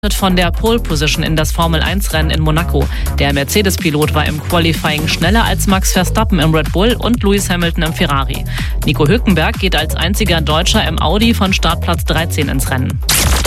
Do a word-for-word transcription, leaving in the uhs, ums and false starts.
Von der Pole Position in das Formel eins Rennen in Monaco. Der Mercedes-Pilot war im Qualifying schneller als Max Verstappen im Red Bull und Lewis Hamilton im Ferrari. Nico Hülkenberg geht als einziger Deutscher im Audi von Startplatz dreizehn ins Rennen.